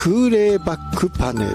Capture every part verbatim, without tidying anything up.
空冷バッグパネル。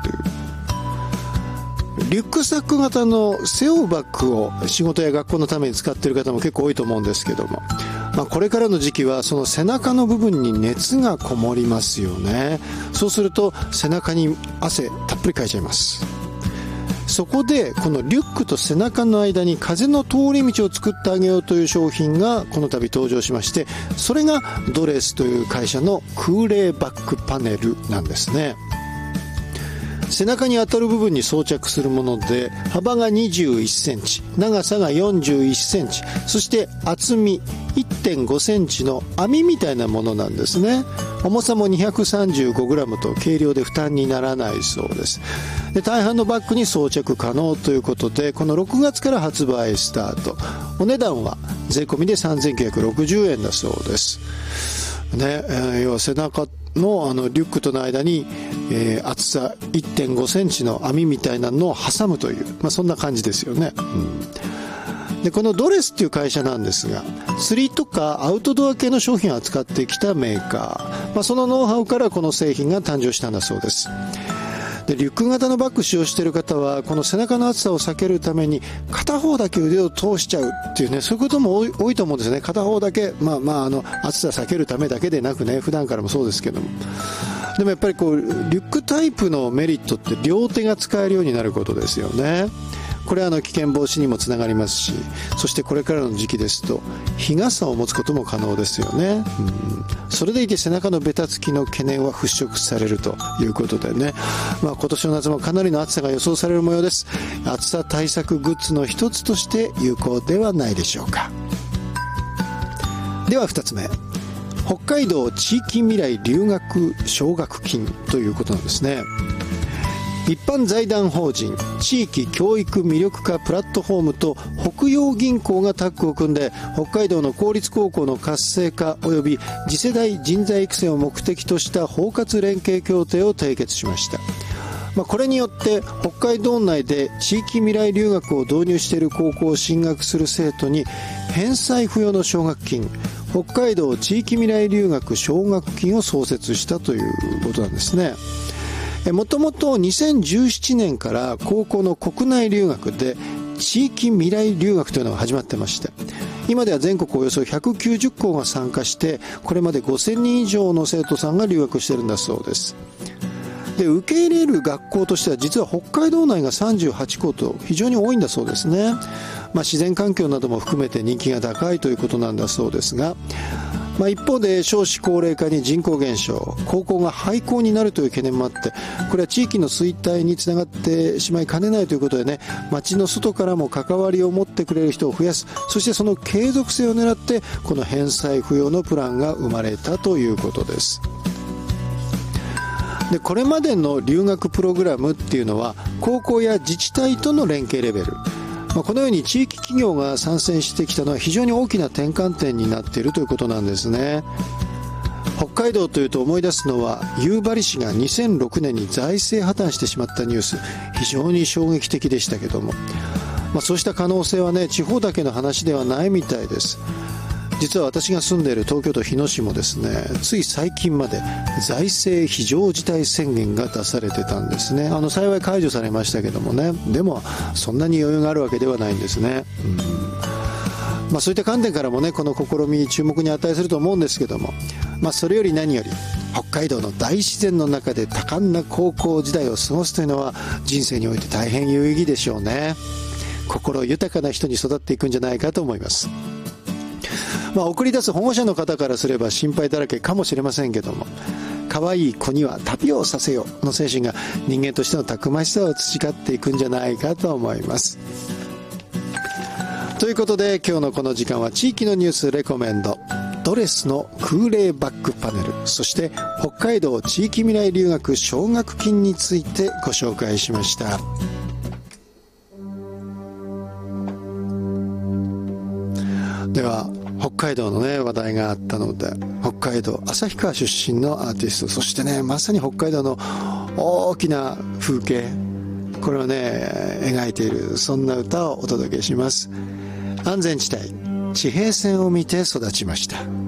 リュックサック型の背負うバッグを仕事や学校のために使っている方も結構多いと思うんですけども、まあ、これからの時期はその背中の部分に熱がこもりますよね。そうすると背中に汗たっぷりかいちゃいます。そこでこのリュックと背中の間に風の通り道を作ってあげようという商品がこの度登場しまして、それがドレスという会社の空冷バッグパネルなんですね。背中に当たる部分に装着するもので、幅がにじゅういっセンチ、長さがよんじゅういっセンチ、そして厚み いってんごセンチの網みたいなものなんですね。重さも にひゃくさんじゅうごグラム と軽量で負担にならないそうです。で、大半のバッグに装着可能ということで、このろくがつから発売スタート。お値段は税込みでさんぜんきゅうひゃくろくじゅうえんだそうです。ね、えー、要は背中のあのリュックとの間に、えー、厚さ いってんごセンチの網みたいなのを挟むという、まあ、そんな感じですよね。うん、でこのドレスっていう会社なんですが、釣りとかアウトドア系の商品を扱ってきたメーカー、まあ、そのノウハウからこの製品が誕生したんだそうです。でリュック型のバッグ使用している方はこの背中の厚さを避けるために片方だけ腕を通しちゃうっていうね、そういうことも多い、多いと思うんですね。片方だけ、まあまああの厚さ避けるためだけでなくね、普段からもそうですけども、でもやっぱりこうリュックタイプのメリットって両手が使えるようになることですよね。これはあの危険防止にもつながりますし、そしてこれからの時期ですと日傘を持つことも可能ですよね。うん、それでいて背中のベタつきの懸念は払拭されるということでね、まあ、今年の夏もかなりの暑さが予想される模様です。暑さ対策グッズの一つとして有効ではないでしょうか。ではふたつめ、北海道地域未来留学奨学金ということなんですね。一般財団法人地域教育魅力化プラットフォームと北洋銀行がタッグを組んで、北海道の公立高校の活性化及び次世代人材育成を目的とした包括連携協定を締結しました。まあ、これによって北海道内で地域未来留学を導入している高校を進学する生徒に返済不要の奨学金、北海道地域未来留学奨学金を創設したということなんですね。もともとにせんじゅうななねんから高校の国内留学で地域未来留学というのが始まってまして、今では全国およそひゃくきゅうじゅっこうが参加して、これまでごせんにん以上の生徒さんが留学しているんだそうです。で受け入れる学校としては実は北海道内がさんじゅうはちこうと非常に多いんだそうですね。まあ、自然環境なども含めて人気が高いということなんだそうですが、まあ、一方で少子高齢化に人口減少、高校が廃校になるという懸念もあって、これは地域の衰退につながってしまいかねないということでね、町の外からも関わりを持ってくれる人を増やす、そしてその継続性を狙ってこの返済不要のプランが生まれたということです。でこれまでの留学プログラムっていうのは高校や自治体との連携レベル、まあ、このように地域企業が参戦してきたのは非常に大きな転換点になっているということなんですね。北海道というと思い出すのは夕張市がにせんろくねんに財政破綻してしまったニュース、非常に衝撃的でしたけども、まあ、そうした可能性はね、地方だけの話ではないみたいです。実は私が住んでいる東京都日野市もですね、つい最近まで財政非常事態宣言が出されてたんですね。あの幸い解除されましたけどもね、でもそんなに余裕があるわけではないんですね。うん、まあ、そういった観点からもね、この試み注目に値すると思うんですけども、まあ、それより何より北海道の大自然の中で多感な高校時代を過ごすというのは人生において大変有意義でしょうね。心豊かな人に育っていくんじゃないかと思います。まあ、送り出す保護者の方からすれば心配だらけかもしれませんけども、可愛い子には旅をさせよの精神が人間としてのたくましさを培っていくんじゃないかと思います。ということで今日のこの時間は地域のニュースレコメンド、ドレスの空冷バッグパネル、そして北海道地域未来留学奨学金についてご紹介しました。では北海道のね話題があったので、北海道旭川出身のアーティスト、そしてねまさに北海道の大きな風景、これをね描いている、そんな歌をお届けします。安全地帯地平線を見て育ちました。